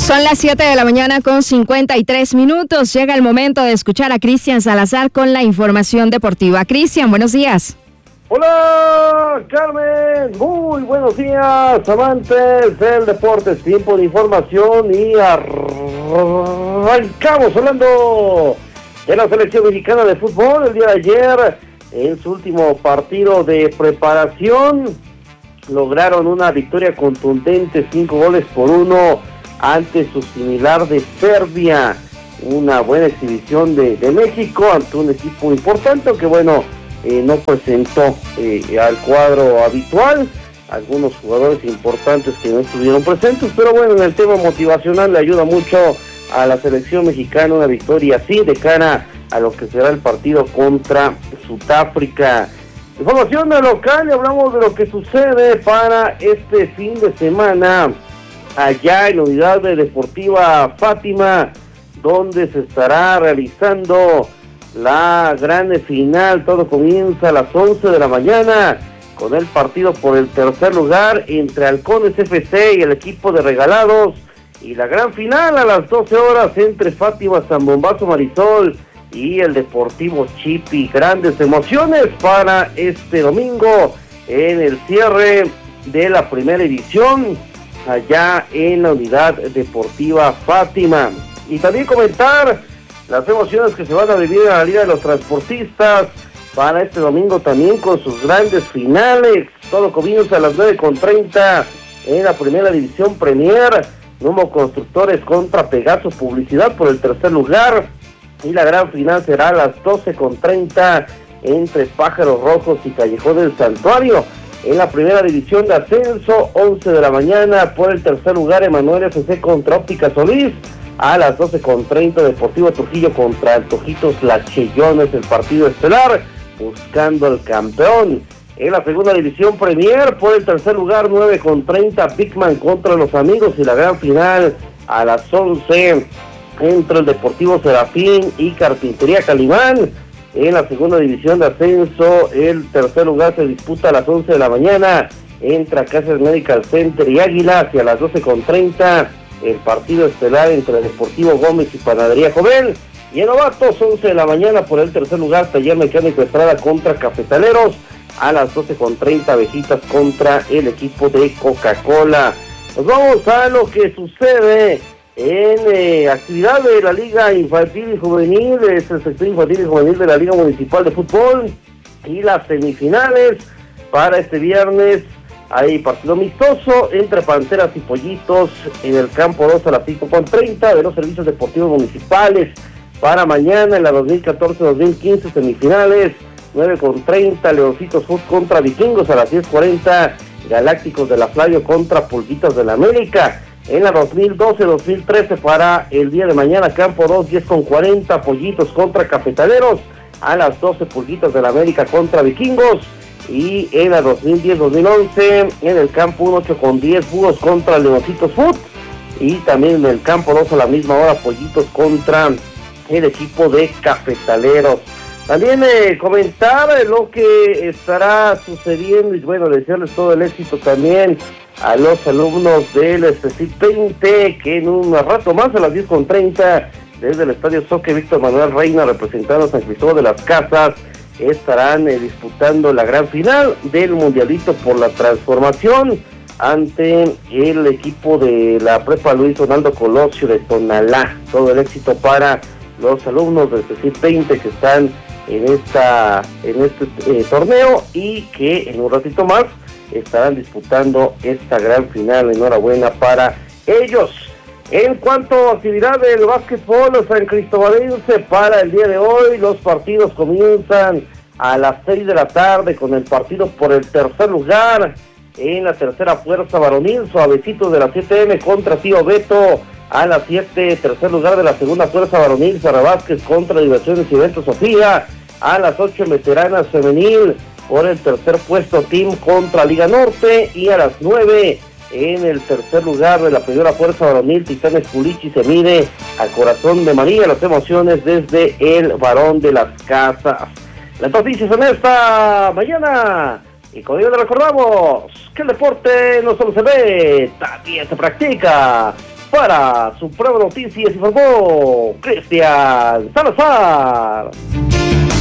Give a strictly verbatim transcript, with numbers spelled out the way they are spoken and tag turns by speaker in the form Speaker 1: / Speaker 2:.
Speaker 1: Son las siete de la mañana con cincuenta y tres minutos. Llega el momento de escuchar a Cristian Salazar con la información deportiva. Cristian, buenos días.
Speaker 2: Hola, Carmen. Muy buenos días, amantes del deporte. Es tiempo de información y arrancamos hablando de la selección mexicana de fútbol. El día de ayer, en su último partido de preparación, lograron una victoria contundente, cinco goles por uno, ante su similar de Serbia. Una buena exhibición de, de México ante un equipo importante que, bueno, eh, no presentó eh, al cuadro habitual. Algunos jugadores importantes que no estuvieron presentes, pero bueno, en el tema motivacional le ayuda mucho a la selección mexicana una victoria así de cara a lo que será el partido contra Sudáfrica. Información local, y hablamos de lo que sucede para este fin de semana allá en la unidad deportiva Fátima, donde se estará realizando la gran final. Todo comienza a las once de la mañana con el partido por el tercer lugar entre Halcones F C y el equipo de Regalados, y la gran final a las doce horas entre Fátima San Bombazo Marisol y el Deportivo Chipi. Grandes emociones para este domingo en el cierre de la primera edición allá en la unidad deportiva Fátima. Y también comentar las emociones que se van a vivir en la Liga de los Transportistas para este domingo también con sus grandes finales. Todo comienza a las nueve con treinta en la primera división Premier. Nuevo Constructores contra Pegaso Publicidad por el tercer lugar. Y la gran final será a las doce con treinta entre Pájaros Rojos y Callejón del Santuario. En la primera división de ascenso, once de la mañana, por el tercer lugar, Emanuel F C contra Óptica Solís. A las doce con treinta, Deportivo Trujillo contra Antojitos La Chellones, el partido estelar, buscando el campeón. En la segunda división Premier, por el tercer lugar, nueve con treinta, Bigman contra Los Amigos, y la gran final a las once, entre el Deportivo Serafín y Carpintería Calimán. En la segunda división de ascenso, el tercer lugar se disputa a las once de la mañana entre Casas Medical Center y Águilas, y a las doce con treinta el partido estelar entre Deportivo Gómez y Panadería Joven. Y en Novatos, once de la mañana, por el tercer lugar, Taller Mecánico Estrada contra Cafetaleros. A las doce con treinta, Abejitas contra el equipo de Coca-Cola. Nos vamos a lo que sucede en eh, actividad de la Liga Infantil y Juvenil. Es el sector infantil y juvenil de la Liga Municipal de Fútbol, y las semifinales para este viernes. Hay partido amistoso entre Panteras y Pollitos en el campo dos a las cinco con treinta de los servicios deportivos municipales. Para mañana en la dos mil catorce dos mil quince semifinales, nueve con treinta, Leoncitos Food contra Vikingos. A las diez cuarenta, Galácticos de la Flavio contra Pulguitas de la América. En la dos mil doce dos mil trece para el día de mañana, campo dos, diez con cuarenta, Pollitos contra Cafetaleros. A las doce, Pulguitas de la América contra Vikingos. Y en la dos mil diez dos mil once, en el campo uno, ocho con diez, Búhos contra Leoncitos Food. Y también en el campo dos a la misma hora, Pollitos contra el equipo de Cafetaleros. También eh, comentar eh, lo que estará sucediendo, y bueno, desearles todo el éxito también a los alumnos del C C I veinte, que en un rato más a las diez con treinta, desde el Estadio Soque Víctor Manuel Reina, representando a San Cristóbal de las Casas, estarán eh, disputando la gran final del Mundialito por la Transformación ante el equipo de la Prepa Luis Donaldo Colosio de Tonalá. Todo el éxito para los alumnos del C C I veinte que están en esta en este eh, torneo, y que en un ratito más estarán disputando esta gran final. Enhorabuena para ellos. En cuanto a actividad del básquetbol san cristobalense para el día de hoy, los partidos comienzan a las seis de la tarde con el partido por el tercer lugar en la tercera fuerza varonil, Suavecitos de las siete eme contra Tío Beto. A las siete, tercer lugar de la segunda fuerza varonil, Sara Vázquez contra Diversiones y Eventos Sofía. A las ocho, Veteranas Femenil por el tercer puesto, Team contra Liga Norte. Y a las nueve, en el tercer lugar de la primera fuerza varonil, Titanes Pulichi se mide a Corazón de María. Las emociones desde el Varón de las Casas. Las noticias en esta mañana. Y como ya le recordamos, que el deporte no solo se ve, también se practica. Para su prueba Noticias informó Cristian Salazar.